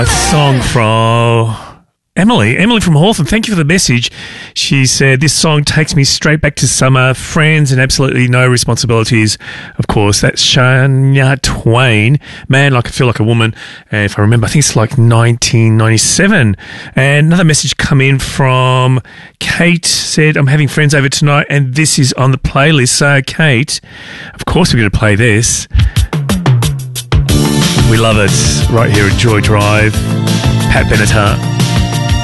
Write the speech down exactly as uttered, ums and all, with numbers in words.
A song from Emily. Emily from Hawthorne. Thank you for the message. She said, this song takes me straight back to summer, friends and absolutely no responsibilities. Of course, that's Shania Twain. Man, like I feel like a woman. And if I remember, I think it's like nineteen ninety-seven. And another message come in from Kate. Said, I'm having friends over tonight and this is on the playlist. So, Kate, of course we're going to play this. We love it right here at Joy Drive. Pat Benatar.